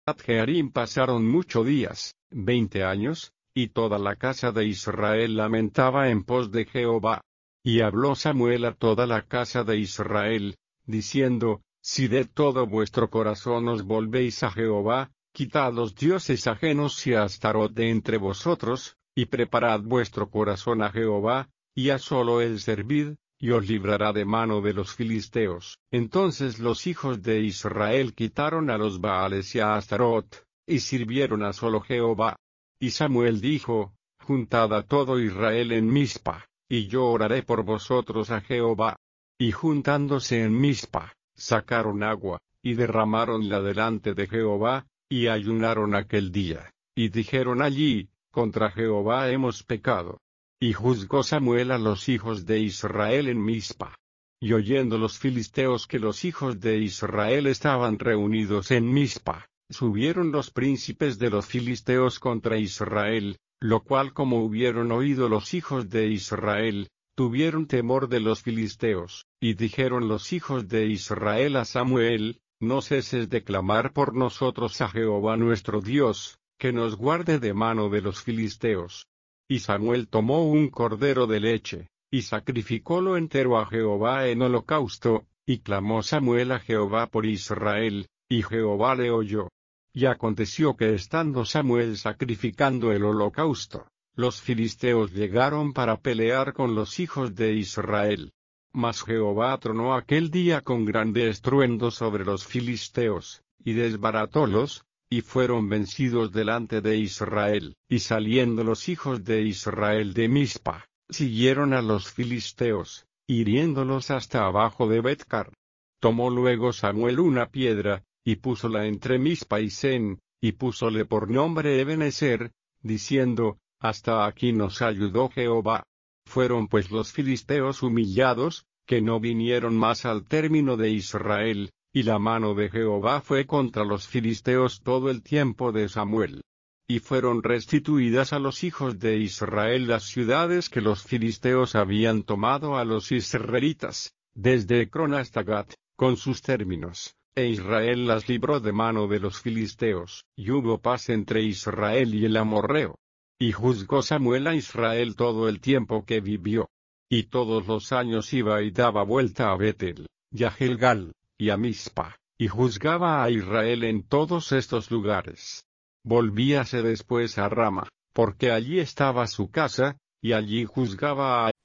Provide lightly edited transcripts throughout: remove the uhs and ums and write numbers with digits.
Jearim pasaron muchos días, 20 años, y toda la casa de Israel lamentaba en pos de Jehová. Y habló Samuel a toda la casa de Israel, diciendo, si de todo vuestro corazón os volvéis a Jehová, quitad los dioses ajenos y a Astarot de entre vosotros, y preparad vuestro corazón a Jehová, y a solo él servid, y os librará de mano de los filisteos. Entonces los hijos de Israel quitaron a los Baales y a Astarot, y sirvieron a solo Jehová. Y Samuel dijo, juntad a todo Israel en Mizpa, y yo oraré por vosotros a Jehová. Y juntándose en Mizpa, sacaron agua, y derramaronla delante de Jehová, y ayunaron aquel día, y dijeron allí, contra Jehová hemos pecado. Y juzgó Samuel a los hijos de Israel en Mizpa. Y oyendo los filisteos que los hijos de Israel estaban reunidos en Mizpa, subieron los príncipes de los filisteos contra Israel, lo cual como hubieron oído los hijos de Israel, tuvieron temor de los filisteos, y dijeron los hijos de Israel a Samuel, no ceses de clamar por nosotros a Jehová nuestro Dios, que nos guarde de mano de los filisteos. Y Samuel tomó un cordero de leche, y sacrificólo entero a Jehová en holocausto, y clamó Samuel a Jehová por Israel, y Jehová le oyó. Y aconteció que estando Samuel sacrificando el holocausto, los filisteos llegaron para pelear con los hijos de Israel. Mas Jehová tronó aquel día con grande estruendo sobre los filisteos, y desbaratólos, y fueron vencidos delante de Israel. Y saliendo los hijos de Israel de Mizpa, siguieron a los filisteos, hiriéndolos hasta abajo de Betcar. Tomó luego Samuel una piedra, y púsola entre Mizpa y Sen, y púsole por nombre Ebenezer, diciendo, hasta aquí nos ayudó Jehová. Fueron pues los filisteos humillados, que no vinieron más al término de Israel, y la mano de Jehová fue contra los filisteos todo el tiempo de Samuel. Y fueron restituidas a los hijos de Israel las ciudades que los filisteos habían tomado a los israelitas, desde Ecrón hasta Gat, con sus términos, e Israel las libró de mano de los filisteos, y hubo paz entre Israel y el amorreo. Y juzgó Samuel a Israel todo el tiempo que vivió. Y todos los años iba y daba vuelta a Betel, y a Gilgal, y a Mizpa, y juzgaba a Israel en todos estos lugares. Volvíase después a Rama, porque allí estaba su casa, y allí juzgaba a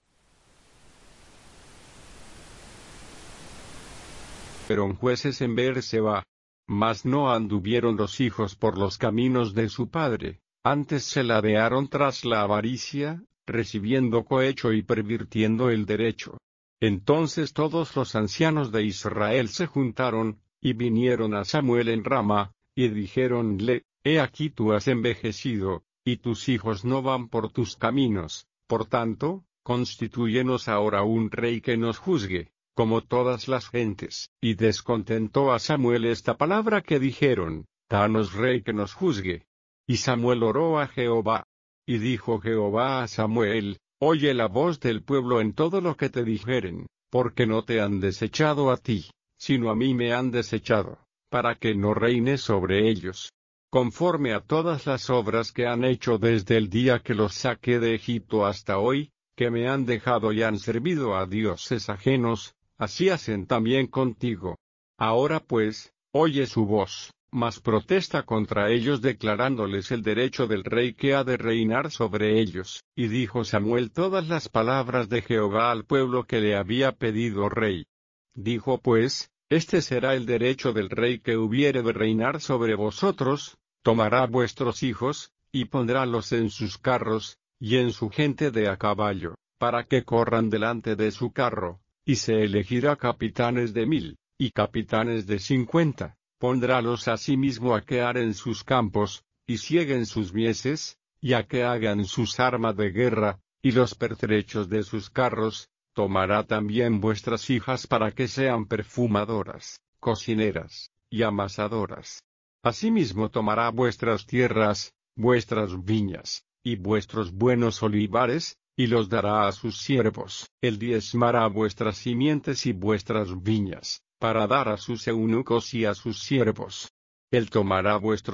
fueron jueces en Beerseba. Mas no anduvieron los hijos por los caminos de su padre, antes se ladearon tras la avaricia, recibiendo cohecho y pervirtiendo el derecho. Entonces todos los ancianos de Israel se juntaron, y vinieron a Samuel en Rama, y dijéronle, he aquí tú has envejecido, y tus hijos no van por tus caminos, por tanto, constitúyenos ahora un rey que nos juzgue, como todas las gentes. Y descontentó a Samuel esta palabra que dijeron, danos rey que nos juzgue. Y Samuel oró a Jehová. Y dijo Jehová a Samuel, oye la voz del pueblo en todo lo que te dijeren, porque no te han desechado a ti, sino a mí me han desechado, para que no reine sobre ellos. Conforme a todas las obras que han hecho desde el día que los saqué de Egipto hasta hoy, que me han dejado y han servido a dioses ajenos, así hacen también contigo. Ahora pues, oye su voz. Mas protesta contra ellos declarándoles el derecho del rey que ha de reinar sobre ellos. Y dijo Samuel todas las palabras de Jehová al pueblo que le había pedido rey. Dijo pues, este será el derecho del rey que hubiere de reinar sobre vosotros, tomará vuestros hijos, y pondrálos en sus carros, y en su gente de a caballo, para que corran delante de su carro, y se elegirá capitanes de 1000, y capitanes de 50. Pondrálos asimismo a que aren sus campos, y sieguen sus mieses, y a que hagan sus armas de guerra, y los pertrechos de sus carros. Tomará también vuestras hijas para que sean perfumadoras, cocineras, y amasadoras. Asimismo tomará vuestras tierras, vuestras viñas, y vuestros buenos olivares, y los dará a sus siervos. Él diezmará vuestras simientes y vuestras viñas, para dar a sus eunucos y a sus siervos. Él tomará vuestros